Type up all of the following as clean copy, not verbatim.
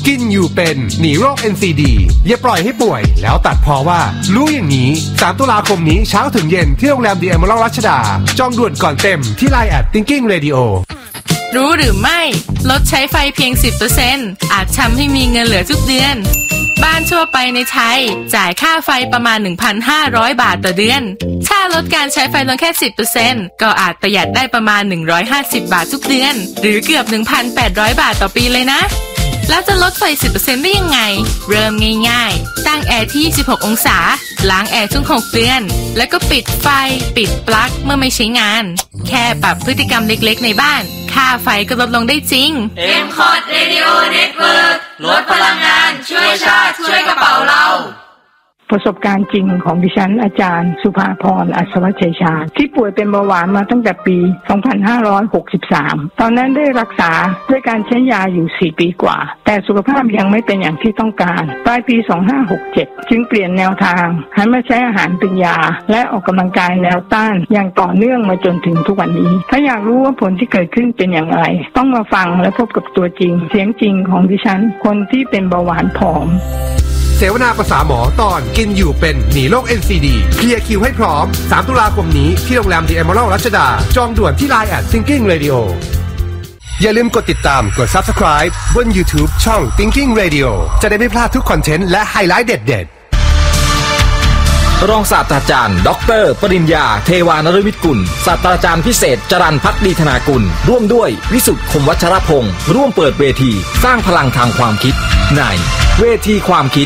กินอยู่เป็นหนีโรค NCD อย่าปล่อยให้ป่วยแล้วตัดพอว่ารู้อย่างนี้3ตุลาคมนี้เช้าถึงเย็นที่โรงแรม The Emerald รัชดาจองด่วนก่อนเต็มที่ LINE @Thinking Radio รู้หรือไม่ลดใช้ไฟเพียง 10% อาจทำให้มีเงินเหลือทุกเดือนบ้านทั่วไปในไทยจ่ายค่าไฟประมาณ 1,500 บาทต่อเดือนถ้าลดการใช้ไฟลงแค่ 10% ก็อาจประหยัดได้ประมาณ150 บาททุกเดือนหรือเกือบ 1,800 บาทต่อปีเลยนะแล้วจะลดไฟ 10% ได้ยังไงเริ่มง่ายๆตั้งแอร์ที่26องศาล้างแอร์ทุก6เดือนแล้วก็ปิดไฟปิดปลั๊กเมื่อไม่ใช้งานแค่ปรับพฤติกรรมเล็กๆในบ้านค่าไฟก็ลดลงได้จริง M-Cot Radio Network ลดพลังงานช่วยชาติช่วยกระเป๋าเราประสบการณ์จริงของดิฉันอาจารย์สุภาพรอัศวชัยชาญที่ป่วยเป็นเบาหวานมาตั้งแต่ปี 2563 ตอนนั้นได้รักษาด้วยการใช้ยาอยู่4ปีกว่าแต่สุขภาพยังไม่เป็นอย่างที่ต้องการปลายปี 2567 จึงเปลี่ยนแนวทางหันมาใช้อาหารเป็นยาและออกกำลังกายแนวต้านอย่างต่อเนื่องมาจนถึงทุกวันนี้ถ้าอยากรู้ว่าผลที่เกิดขึ้นเป็นอย่างไรต้องมาฟังและพบกับตัวจริงเสียงจริงของดิฉันคนที่เป็นเบาหวานผอมเสวนาภาษาหมอตอนกินอยู่เป็นหนีโรค NCD เคลียร์คิวให้พร้อม3ตุลาคมนี้ที่โรงแรม The Emerald รัชดาจองด่วนที่ LINE @Thinking Radio อย่าลืมกดติดตามกด Subscribe บน YouTube ช่อง Thinking Radio จะได้ไม่พลาดทุกคอนเทนต์และไฮไลท์เด็ดๆรองศาสตราจารย์ดร.ปริญญาเทวานฤมิตกุลศาสตราจารย์พิเศษจรัญภักดีธนากุลร่วมด้วยวิสุทธิ์คมวัชรพงศ์ร่วมเปิดเวทีสร้างพลังทางความคิดในเวทีความคิด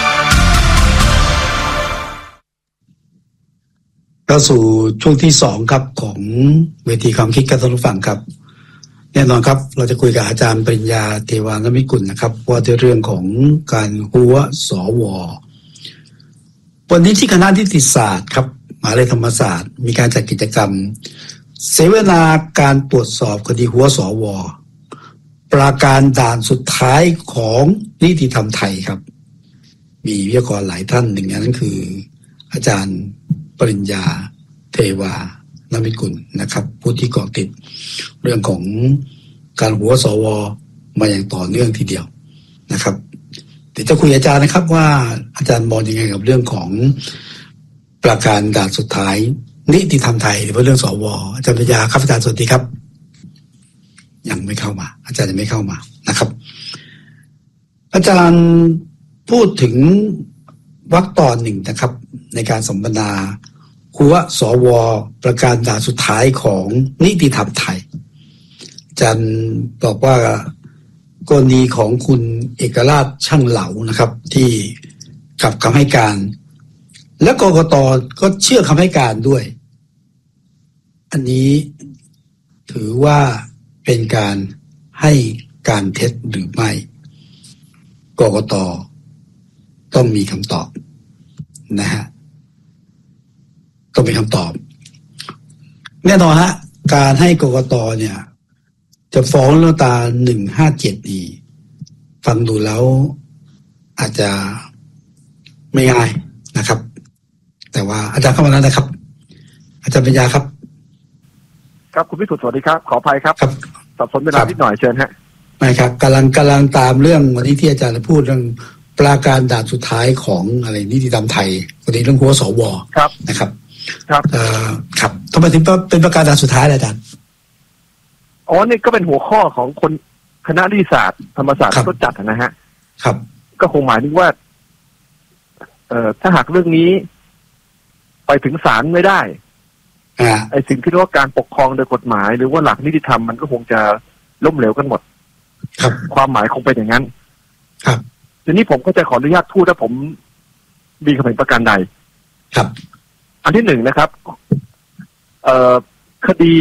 เข้าสู่ช่วงที่2ครับของเวทีความคิดกับท่านผู้ฟังครับแน่นอนครับเราจะคุยกับอาจารย์ปริญญาเทวานฤมิตกุลนะครับว่าในเรื่องของการหัวสววันนี้ที่คณะนิติศาสตร์ครับมหาวิทยาลัยธรรมศาสตร์มีการจัดกิจกรรมเสวนาการตรวจสอบคดีหัวสวปราการด่านสุดท้ายของนิติธรรมไทยครับมีวิทยากรหลายท่านหนึ่งในนั้นคืออาจารย์ปริญญาเทวานฤมิตกุลนะครับผู้ที่เกาะติดเรื่องของการหัวสวมาอย่างต่อเนื่องทีเดียวนะครับเดี๋ยวจะคุยอาจารย์นะครับว่าอาจารย์มองยังไงกับเรื่องของประการด่านสุดท้ายนิติธรรมไทยหรือว่าเรื่องสวอาจารย์ปริญญาครับอาจารย์สวัสดีครับยังไม่เข้ามาอาจารย์ยังไม่เข้ามานะครับอาจารย์พูดถึงวรรคตอนหนึ่งนะครับในการสัมมนาหัวสวประการด่านสุดท้ายของนิติธรรมไทยอาจารย์บอกว่ากรณีของคุณเอกราชช่างเหลานะครับที่กลับคำให้การและกกต.ก็เชื่อคำให้การด้วยอันนี้ถือว่าเป็นการให้การเท็จหรือไม่กกต.ต้องมีคำตอบนะฮะต้องมีคำตอบแน่นอนฮะการให้กกต.เนี่ยจะฟ้องมาตรา157ดีฟังดูแล้วอาจจะไม่ง่ายนะครับแต่ว่าอาจารย์เข้ามาแล้วนะครับอาจารย์ปัญญาครับครับคุณพิสุทธิ์สวัสดีครับขออภัยครับสับสนเวลานิดหน่อยเชิญฮะไม่ครับกำลังตามเรื่องวันนี้ที่อาจารย์พูดเรื่องปราการด่านสุดท้ายของอะไรนิติธรรมไทยวันนี้เรื่องหัวสวนะครับครับทำไมถึงเป็นประการด่านสุดท้ายอาจารย์อ๋อนี่ก็เป็นหัวข้อของคนคณะนิติศาสตร์ธรรมศาสตร์ก็จัดนะฮะครับก็คงหมายถึงว่าถ้าหากเรื่องนี้ไปถึงศาลไม่ได้ไอ้สิ่งที่เรียกว่าการปกครองโดยกฎหมายหรือว่าหลักนิติธรรมมันก็คงจะล้มเหลวกันหมดครับความหมายคงเป็นอย่างนั้นครับทีนี้ผมก็จะขออนุญาตพูดถ้าผมมีความเห็นประการใดครับอันที่1นะครับคดี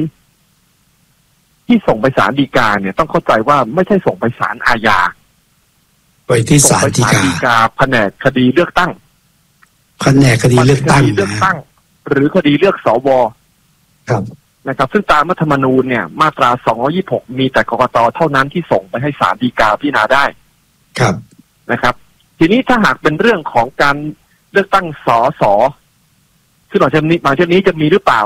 ที่ส่งไปศาลฎีกาเนี่ยต้องเข้าใจว่าไม่ใช่ส่งไปศาลอาญาไปที่ศาลฎีกาแผนกคดีเลือกตั้งแผนกคดีเลือกตั้งหรือคดีเลือกสวครับนะครับซึ่งตามรัฐธรรมนูญเนี่ยมาตรา226มีแต่กกต.เท่านั้นที่ส่งไปให้ศาลฎีกาพิจารณาได้ครับนะครับทีนี้ถ้าหากเป็นเรื่องของการเลือกตั้งสสซึ่งหลังจากนี้จะมีหรือเปล่า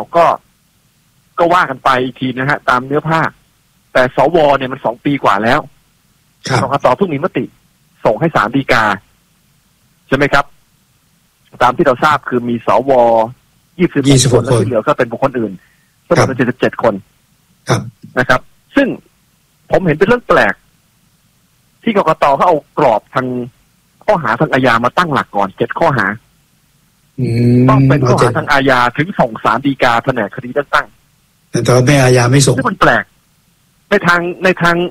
ก็ว่ากันไปอีกทีนะฮะตามเนื้อผ้าแต่สวเนี่ยมัน2 ปีกว่าแล้วกกต.เพิ่งมีมติส่งให้ศาลฎีกาใช่ไหมครับตามที่เราทราบคือมีสว26 คนและที่เหลือก็เป็นบุคคลอื่นทั้งหมด77 คนนะครับ ซึ่งผมเห็นเป็นเรื่องแปลกที่กกต.เขาเอากรอบทางข้อหาทางอาญามาตั้งหลักก่อน7 ข้อหาต้องเป็นข้อหาทางอาญาถึงส่งศาลฎีกาแผนกคดีเลือกตั้งแต่ว่าไม่อาญาไม่ส่งซึ่งมันแปลกในทาง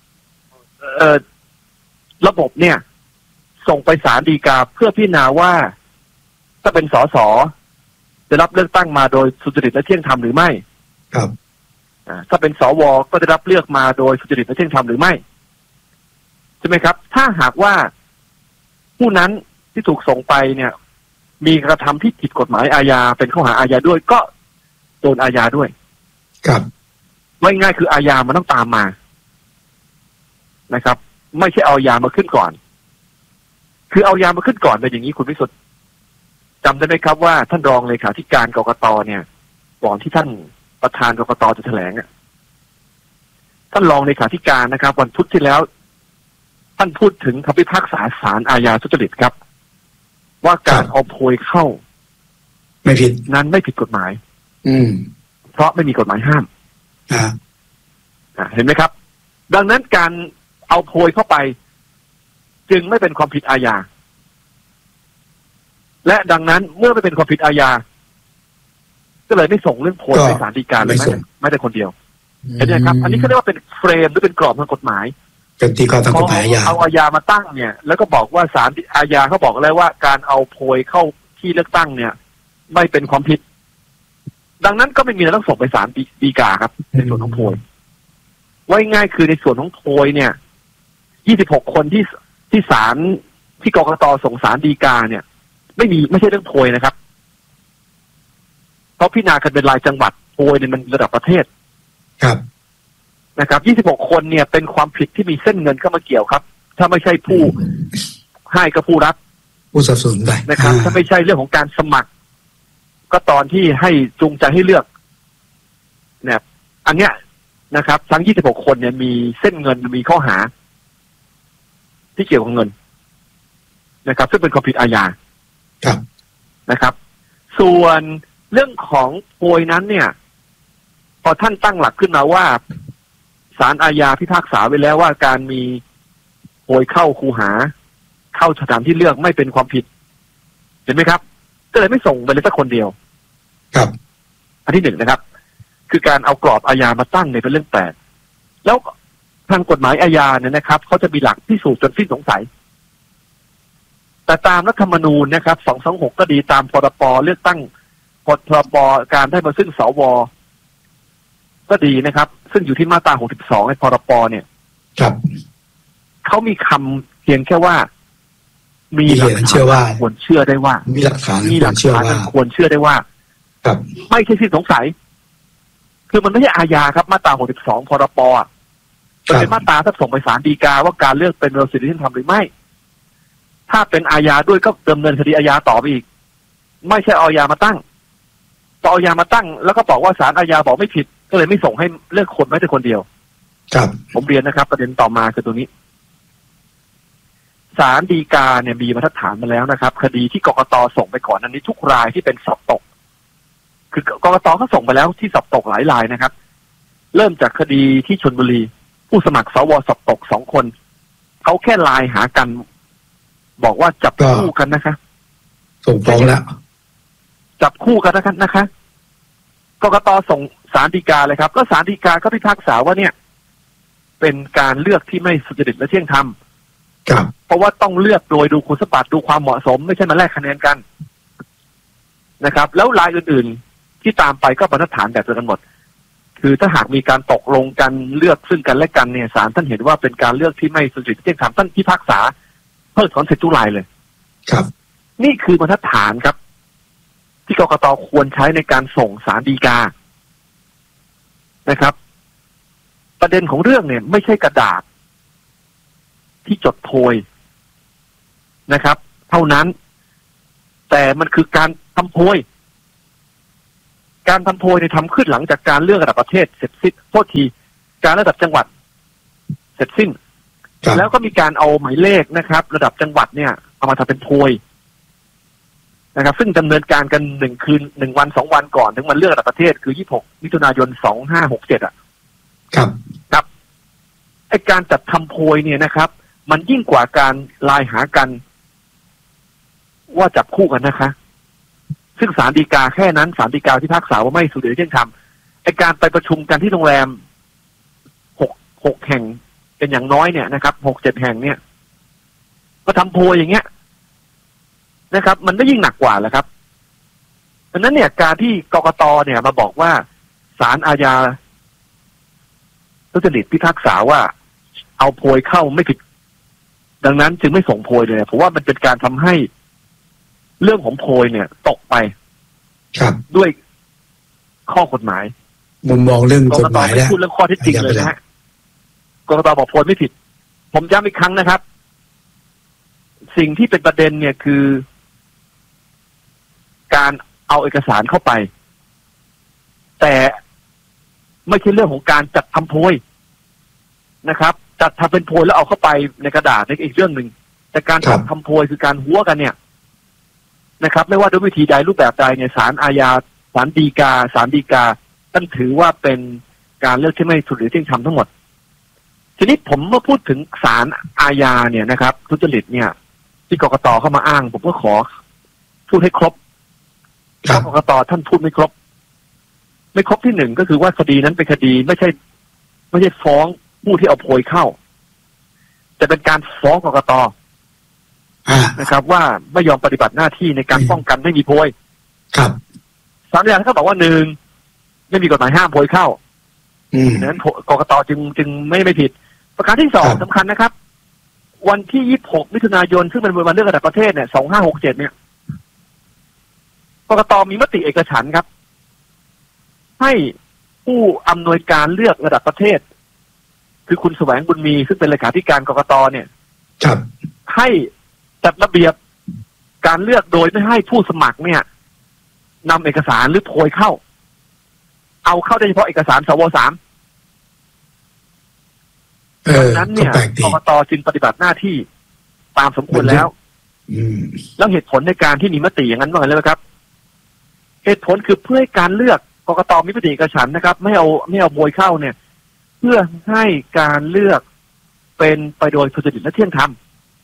ระบบเนี่ยส่งไปศาลฎีกาเพื่อพิจารณาว่าถ้าเป็นสสจะรับเลือกตั้งมาโดยสุจริตและเที่ยงธรรมหรือไม่ครับถ้าเป็นสวก็จะรับเลือกมาโดยสุจริตและเที่ยงธรรมหรือไม่ใช่ไหมครับถ้าหากว่าผู้นั้นที่ถูกส่งไปเนี่ยมีกระทำที่ผิดกฎหมายอาญาเป็นข้อหาอาญาด้วยก็โดนอาญาด้วยครับว่าง่ายคืออาญามันต้องตามมานะครับไม่ใช่เอาอาญามาขึ้นก่อนคือเอาอาญามาขึ้นก่อนเป็นอย่างนี้คุณวิสุทธิ์จำได้ไหมครับว่าท่านรองเลขาธิการกกต.เนี่ยก่อนที่ท่านประธานกกต.จะแถลงท่านรองเลขาธิการนะครับวันพุธที่แล้วท่านพูดถึงคำพิพากษาศาลอาญาทุจริตครับว่าการเอาโพยเข้าไม่ผิดนั้นไม่ผิดกฎหมายเพราะไม่มีกฎหมายห้ามเห็นไหมครับดังนั้นการเอาโพยเข้าไปจึงไม่เป็นความผิดอาญาและดังนั้นเมื่อไม่เป็นความผิดอาญาก็เลยไม่ส่งเรื่องโพยไปศาลฎีกาเลยไม่ได้คนเดียวเห็นไหมครับอันนี้เขาเรียกว่าเป็นเฟรมหรือเป็นกรอบทางกฎหมายเป็นตีความทางกฎหมายอาญาเอาอาญามาตั้งเนี่ยแล้วก็บอกว่าศาลอาญาเขาบอกแล้วว่าการเอาโพยเข้าที่เลือกตั้งเนี่ยไม่เป็นความผิดดังนั้นก็ไม่มีอะไรต้องส่งไปศาลฎีกาครับในส่วนของโพยว่าง่ายคือในส่วนของโพยเนี่ย26 คนที่ศาลที่กกต.ส่งศาลฎีกาเนี่ยไม่ใช่เรื่องโพยนะครับเพราะพิจารณากันเป็นรายจังหวัดโพยเนี่ยมันระดับประเทศครับนะครับ26 คนเนี่ยเป็นความผิดที่มีเส้นเงินเข้ามาเกี่ยวครับถ้าไม่ใช่ผู้ให้กับผู้รับผู้สนับสนุนได้นะครับถ้าไม่ใช่เรื่องของการสมัครก็ตอนที่ให้จูงใจให้เลือกเนี่ยอันเนี้ยนะครับทั้ง26 คนเนี่ยมีเส้นเงินมีข้อหาที่เกี่ยวกับเงินนะครับซึ่งเป็นความผิดอาญาครับนะครับส่วนเรื่องของโพยนั้นเนี่ยพอท่านตั้งหลักขึ้นมาว่าศาลอาญาพิพากษาไว้แล้วว่าการมีโพยเข้าคูหาเข้าสถานที่เลือกไม่เป็นความผิดเห็นไหมครับก็เลยไม่ส่งไปเลยสักคนเดียวครับอันที่ 1นะครับคือการเอากรอบอาญามาตั้งในเป็นเรื่องแปลกแล้วทางกฎหมายอาญาเนี่ยนะครับเขาจะมีหลักพิสูจน์จนสิ้นสงสัยแต่ตามรัฐธรรมนูญนะครับ226ก็ดีตามพรบเลือกตั้งพรบการได้มาซึ่งสวก็ดีนะครับซึ่งอยู่ที่มาตรา62ในพรบเนี่ยครับเขามีคำเพียงแค่ว่ามีหลักฐานควรเชื่อได้ว่ามีหลักฐานควรเชื่อได้ว่าครับไม่ใช่สิ้นสงสัยคือมันไม่ใช่อาญาครับมาตรา62พรบมันเป็นมาตราถ้าส่งไปศาลฎีกาว่าการเลือกเป็นโดยสิทธิธรรมหรือไม่ถ้าเป็นอาญาด้วยก็ดำเนินคดีอาญาต่อไปอีกไม่ใช่เอาอาญามาตั้งต่ออาญามาตั้งแล้วก็บอกว่าศาลอาญาบอกไม่ผิดก็เลยไม่ส่งให้เลือกคนไม่แต่คนเดียวครับผมเรียนนะครับประเด็นต่อมาคือตัวนี้ศาลฎีกาเนี่ยมีบรรทัดฐานมาแล้วนะครับคดีที่กกต.ส่งไปก่อนอันนี้ทุกรายที่เป็นสอบตกคือกกต.เขาส่งไปแล้วที่สอบตกหลายรายนะครับเริ่มจากคดีที่ชลบุรีผู้สมัครสวสอบตก2 คนเขาแค่ไลน์หากันบอกว่าจับคู่กันนะคะส่งฟ้องแล้วจับคู่กันนะคะกกต.ส่งศาลฎีกาเลยครับก็ศาลฎีกาก็พิพากษาว่าเนี่ยเป็นการเลือกที่ไม่สุจริตและเที่ยงธรรมเพราะว่าต้องเลือกโดยดูคุณสมบัติดูความเหมาะสมไม่ใช่มาแลกคะแนนกันนะครับแล้วรายอื่นๆที่ตามไปก็บรรทัดฐานแบบเดียวกันหมดคือถ้าหากมีการตกลงกันเลือกซึ่งกันและกันเนี่ยศาลท่านเห็นว่าเป็นการเลือกที่ไม่สุจริตเที่ยงธรรมท่านพิพากษาเพิกถอนสิทธิทุกรายเลยครับนี่คือบรรทัดฐานครับที่กกต.ควรใช้ในการส่งศาลฎีกานะครับประเด็นของเรื่องเนี่ยไม่ใช่กระดาษที่จดโพยนะครับเท่านั้นแต่มันคือการทำโพยการทำโพยเนี่ยทำขึ้นหลังจากการเลือกระดับประเทศเสร็จสิ้นโทษทีการระดับจังหวัดเสร็จสิ้นแล้วก็มีการเอาหมายเลขนะครับระดับจังหวัดเนี่ยเอามาทำเป็นโพยนะครับซึ่งดำเนินการกัน1 วัน 2 วันก่อนถึงวันเลือกระดับประเทศคือ26 มิถุนายน 2567อ่ะครับไอการจัดทำโพยเนี่ยนะครับมันยิ่งกว่าการไลน์หากันว่าจับคู่กันนะคะซึ่งศาลฎีกาแค่นั้นศาลฎีกาพิพากษาว่าไม่สุจริตเที่ยงธรรมไอการไปประชุมกันที่โรงแรม6 แห่งเป็นอย่างน้อยเนี่ยนะครับ6-7 แห่งเนี่ยมาทำโพยอย่างเงี้ยนะครับมันไม่ยิ่งหนักกว่าเหรอครับดังนั้นเนี่ยการที่กกต.เนี่ยมาบอกว่าศาลอาญาทุจริตพิพากษาว่าเอาโพยเข้าไม่ผิดดังนั้นจึงไม่ส่งโพยเลยผมว่ามันเป็นการทำให้เรื่องของโพยเนี่ยตกไปด้วยข้อกฎหมายมุมมองเรื่องกฎหมายแล้วพูดเรื่องข้อเท็จจริงเลยนะฮะกกต.บอกโพยไม่ผิดผมย้ำอีกครั้งนะครับสิ่งที่เป็นประเด็นเนี่ยคือการเอาเอกสารเข้าไปแต่ไม่ใช่เรื่องของการจัดทำโพยนะครับจัดทำเป็นโพยแล้วเอาเข้าไปในกระดาษนี่อีกเรื่องหนึ่งแต่การจัดทำโพยคือการหัวกันเนี่ยนะครับไม่ว่าด้วยวิธีใดรูปแบบใดเนี่ยศาลอาญาศาลฎีกาท่านถือว่าเป็นการเลือกที่ไม่สุจริตเที่ยงธรรมทั้งหมดทีนี้ผมเมื่อพูดถึงศาลอาญาเนี่ยนะครับทุจริตเนี่ยที่กกต.เข้ามาอ้างผมก็ขอพูดให้ครบเพราะกกต.ท่านพูดไม่ครบที่หนึ่งก็คือว่าคดีนั้นเป็นคดีไม่ใช่ฟ้องผู้ที่เอาโพยเข้าแต่เป็นการฟ้องกกต.นะครับว่าไม่ยอมปฏิบัติหน้าที่ในการป้องกันไม่มีโพยศาลอาญาท่านก็บอกว่า1ไม่มีกฎหมายห้ามโพยเข้าดังนั้นกกต.จึงไม่ผิดประการที่2สำคัญนะครับวันที่26 มิถุนายนซึ่งเป็นวันเลือกระดับประเทศเนี่ย2567เนี่ยกกต.มีมติเอกฉันท์ครับให้ผู้อำนวยการเลือกระดับประเทศคือคุณแสวงบุญมีซึ่งเป็นเลขาธิการกกต.เนี่ยให้จัดระเบียบการเลือกโดยไม่ให้ผู้สมัครเนี่ยนำเอกสารหรือโพยเข้าเอาเข้าได้เฉพาะเอกสารสว.3ดังนั้นเนี่ยกกต.จึงปฏิบัติหน้าที่ตามสมควรแล้วแล้วเหตุผลในการที่มีมติอย่างนั้นว่าไงเลยครับเหตุผลคือเพื่อให้การเลือกกกต.มีมติเอกฉันท์นะครับไม่เอาโพยเข้าเนี่ยเพื่อให้การเลือกเป็นไปโดยสุจริตและเที่ยงธรรม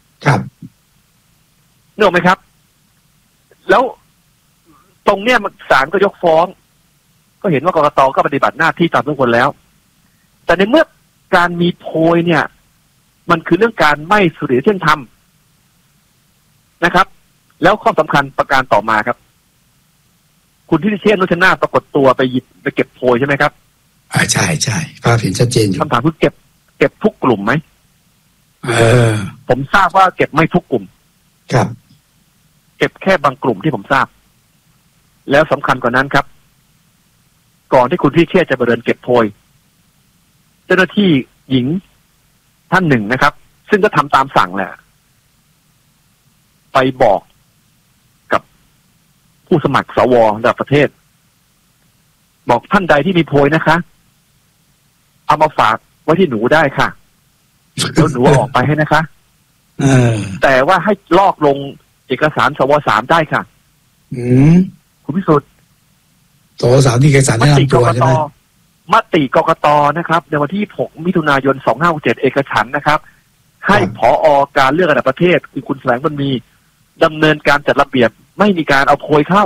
นึกออกไหมครับแล้วตรงเนี้ยศาลก็ยกฟ้องก็เห็นว่ากกต.ก็ปฏิบัติหน้าที่ตามสมควรแล้วแต่ในเมื่อการมีโพยเนี่ยมันคือเรื่องการไม่สุจริตเที่ยงธรรมนะครับแล้วข้อสำคัญประการต่อมาครับคุณที่เชษฐ์นุชนาถปรากฏตัวไปเก็บโพยใช่ไหมครับใช่ภาพเห็นชัดเจนอยู่คำถามคือเก็บทุกกลุ่มไหมผมทราบว่าเก็บไม่ทุกกลุ่มครับเก็บแค่บางกลุ่มที่ผมทราบแล้วสำคัญกว่านั้นครับก่อนที่คุณที่เชษฐ์จะไปเดินเก็บโพยเจ้าหน้าที่หญิงท่านหนึ่งนะครับซึ่งก็ทำตามสั่งแหละไปบอกกับผู้สมัครสว.ระดับประเทศบอกท่านใดที่มีโพยนะคะเอามาฝากไว้ที่หนูได้ค่ะแล้วหนูออกไปให้นะคะแต่ว่าให้ลอกลงเอกสารสว.3ได้ค่ะคุณพิสุทธิ์สว.3นี่เอกสารแนะนำตัวใช่ไหมมติกกต.นะครับในวันที่6 มิถุนายน 2567เอกฉันท์นะครับให้ผอ.การเลือกระดับประเทศคือคุณแสวงบุญมีดำเนินการจัดระเบียบไม่มีการเอาโพยเข้า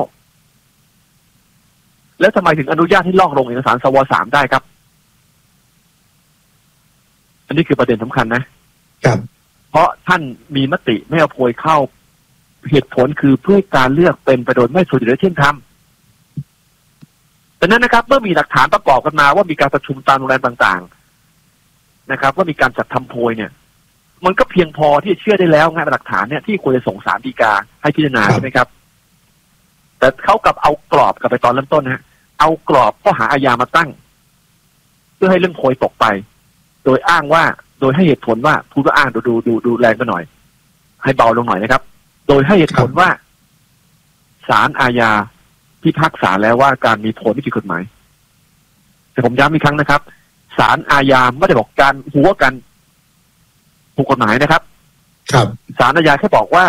แล้วทำไมถึงอนุญาตให้ลอกลงเอกสารสว.3ได้ครับอันนี้คือประเด็นสำคัญนะครับเพราะท่านมีมติไม่เอาโพยเข้าเหตุผลคือเพื่อการเลือกเป็นไปโดยไม่สุจริตและเที่ยงธรรมดังนั้นนะครับเมื่อมีหลักฐานประกอบกันมาว่ามีการประชุมตามโรงแรมต่างๆนะครับว่ามีการจัดทำโพยเนี่ยมันก็เพียงพอที่จะเชื่อได้แล้วไงหลักฐานเนี่ยที่ควรจะส่งศาลฎีกาให้พิจารณาใช่ไหมครับแต่เขากับเอากรอบกลับไปตอนเริ่มต้นนะเอากรอบข้อหาอาญามาตั้งเพื่อให้เรื่องโพยตกไปโดยอ้างว่าโดยให้เหตุผลว่าพูดว่าอ้างดูแรงไปหน่อยให้เบาลงหน่อยนะครับโดยให้เหตุผลว่าศาลอาญาพิพากษาแล้วว่าการมีโพยไม่ผิดกฎหมายแต่ผมย้ำอีกครั้งนะครับศาลอาญาไม่ได้บอกการหัวกันถูกกฎหมายนะครับครับศาลอาญาแค่บอกว่า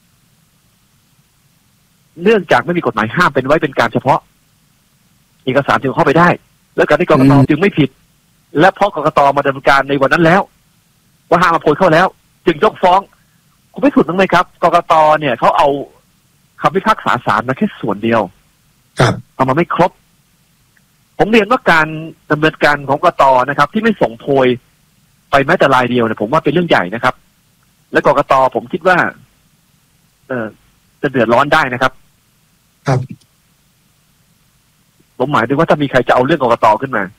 เนื่องจากไม่มีกฎหมายห้ามเป็นไว้เป็นการเฉพาะเอกสารจึงเข้าไปได้แล้วการที่กกต.จึงไม่ผิดและเพราะกกต.มาดำเนินการในวันนั้นแล้วว่าห้ามมาโพยเข้าแล้วจึงยกฟ้องคุณไม่ถูกมั้งไหมครับกกต.เนี่ยเขาเอาคำพิพากษาศาลมาแค่ส่วนเดียวครับเอามาไม่ครบผมเรียนว่าการดำเนินการของกกต.นะครับที่ไม่ส่งโพยไปแม้แต่รายเดียวเนี่ยผมว่าเป็นเรื่องใหญ่นะครับและกกต.ผมคิดว่าจะเดือดร้อนได้นะครับครับผมหมายถึงว่าถ้ามีใครจะเอาเรื่องกกต.ขึ้นมา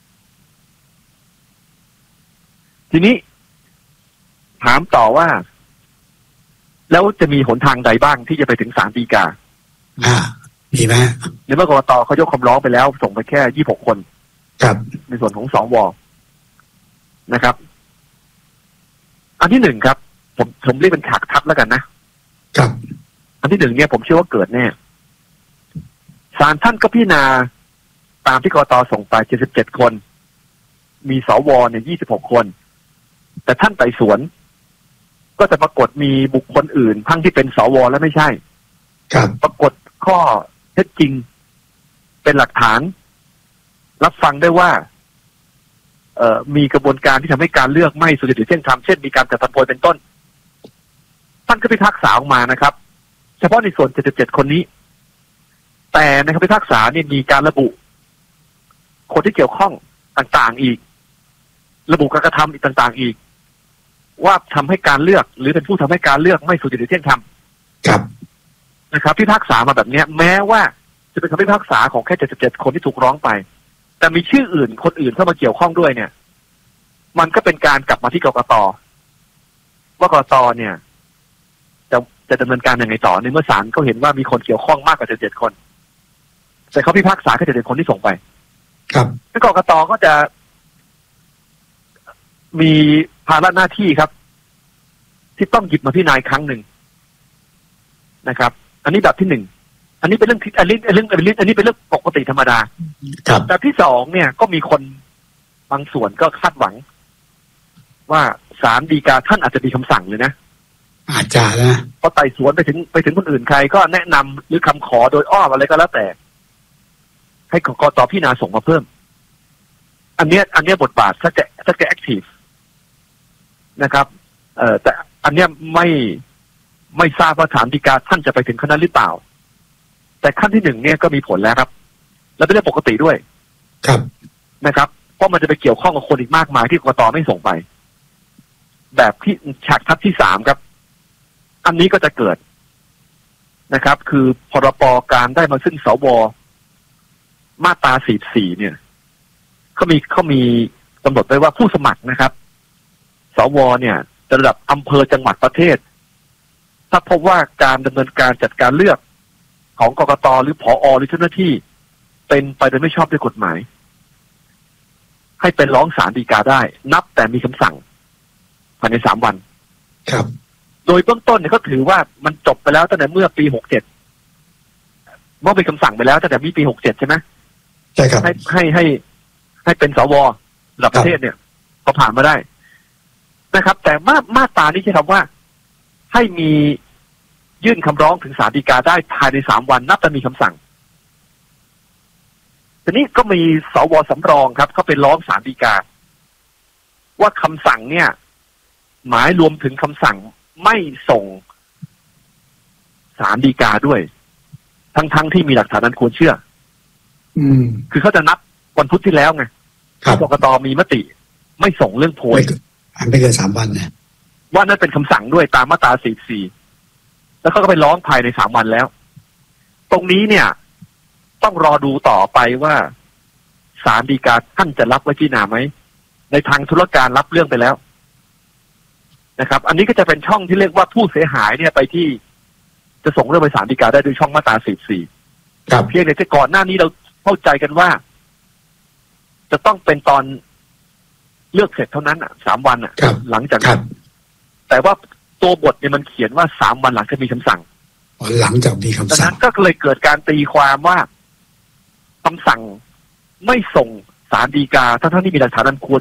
ทีนี้ถามต่อว่าแล้วจะมีหนทางใดบ้างที่จะไปถึงศาลฎีกามีไหมในเมื่อกกต.เขายกคำร้องไปแล้วส่งไปแค่26 คนครับในส่วนของสว.นะครับอันที่หนึ่งครับผมเรียกเป็นฉากทัศน์แล้วกันนะครับอันที่หนึ่งเนี่ยผมเชื่อว่าเกิดแน่ศาลท่านก็พิจารณาตามที่กกต.ส่งไป77 คนมีสว.เนี่ย26 คนแต่ท่านไต่สวนก็จะปรากฏมีบุคคลอื่นทั้งที่เป็นสว.และไม่ใช่ครับปรากฏข้อเท็จจริงเป็นหลักฐานรับฟังได้ว่ามีกระบวนการที่ทำให้การเลือกไม่สุจริตเที่ยงธรรมเช่นมีการจัดทำโพยเป็นต้นท่านก็พิพากษาออกมานะครับเฉพาะในส่วน77 คนนี้แต่ในคำพิพากษาเนี่ยมีการระบุคนที่เกี่ยวข้องต่างๆอีกระบุการกระทำอีกต่างๆอีกว่าทำให้การเลือกหรือเป็นผู้ทำให้การเลือกไม่สุจริตเที่ยงธรรมครับนะครับพิพากษามาแบบนี้แม้ว่าจะเป็นคำพิพากษาของแค่77 คนที่ถูกร้องไปแต่มีชื่ออื่นคนอื่นเข้ามาเกี่ยวข้องด้วยเนี่ยมันก็เป็นการกลับมาที่กกต.ว่ากกต.เนี่ยจะดำเนินการยังไงต่อในเมื่อศาลเขาเห็นว่ามีคนเกี่ยวข้องมากกว่า77 คนแต่เขาพิพากษาแค่77 คนที่ส่งไปครับแล้วกกต.ก็จะมีภาระหน้าที่ครับที่ต้องหยิบมาพิจารณาอีกครั้งหนึ่งนะครับอันนี้แบบที่หนึ่งอันนี้เป็นเรื่องอันนี้เป็นเรื่องปกติธรรมดาแบบที่สองเนี่ยก็มีคนบางส่วนก็คาดหวังว่าศาลฎีกาท่านอาจจะมีคำสั่งเลยนะอาจจะนะพอไต่สวนไปถึงคนอื่นใครก็แนะนำหรือคำขอโดยอ้อมอะไรก็แล้วแต่ให้กกต.พิจารณาส่งมาเพิ่มอันเนี้ยบทบาทถ้าจะแอคทีฟนะครับแต่อันเนี้ยไม่ทราบว่าศาลฎีกาท่านจะไปถึงขั้นนั้นหรือเปล่าแต่ขั้นที่หนึ่งเนี่ยก็มีผลแล้วครับและเป็นเรื่องปกติด้วยครับนะครับเพราะมันจะไปเกี่ยวข้องกับคนอีกมากมายที่กกต.ไม่ส่งไปแบบที่ฉากทัศน์ที่3ครับอันนี้ก็จะเกิดนะครับคือพรบ.การได้มาซึ่งสว.มาตรา44เนี่ยเขามีกำหนดไว้ว่าผู้สมัครนะครับสว.เนี่ยระดับอำเภอจังหวัดประเทศถ้าพบว่าการดำเนินการจัดการเลือกของกกต.หรือผอ.หรือเจ้าหน้าที่เป็นไปโดยไม่ชอบด้วยกฎหมายให้เป็นร้องศาลฎีกาได้นับแต่มีคำสั่งภายใน3 วันครับโดยเบื้องต้นเนี่ยก็ถือว่ามันจบไปแล้วตั้งแต่เมื่อปี67เมื่อเป็นคำสั่งไปแล้วตั้งแต่ปี67ใช่ไหมใช่ครับให้เป็นสว.ระดับประเทศเนี่ยก็ผ่านมาได้นะครับแต่มาตรานี้จะทำว่าให้มียื่นคำร้องถึงศาลฎีกาได้ภายใน3 วันนับแต่มีคำสั่งทีนี้ก็มีสว.สำรองครับเขาไปร้องศาลฎีกาว่าคำสั่งเนี่ยหมายรวมถึงคำสั่งไม่ส่งศาลฎีกาด้วยทั้งที่มีหลักฐานนั้นควรเชื่อคือเขาจะนับวันพุธที่แล้วไงกกต.มีมติไม่ส่งเรื่องโพยไม่เกิน3 วันนะว่านั่นเป็นคำสั่งด้วยตามมาตรา44แล้วเขาก็ไปร้องภายใน3 วันแล้วตรงนี้เนี่ยต้องรอดูต่อไปว่าศาลฎีกาท่านจะรับไว้พิจารณาไหมในทางธุรการรับเรื่องไปแล้วนะครับอันนี้ก็จะเป็นช่องที่เรียกว่าผู้เสียหายเนี่ยไปที่จะส่งเรื่องไปศาลฎีกาได้โดยช่องมาตรา44 ครับเพียงแต่ก่อนหน้านี้เราเข้าใจกันว่าจะต้องเป็นตอนเลือกเสร็จเท่านั้น3 วันหลังจากนั้นแต่ว่าตัวบทเนี่ยมันเขียนว่า3 วันหลังจะมีคำสั่งหลังจากมีคำสั่งนั้นก็เลยเกิดการตีความว่าคำสั่งไม่ส่งศาลฎีกาทั้งที่มีหลักฐานนั้นควร